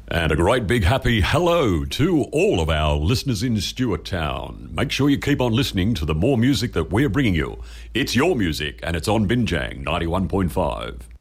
And a great big happy hello to all of our listeners in Stuart Town. Make sure you keep on listening to the more music that we're bringing you. It's your music and it's on Binjang 91.5.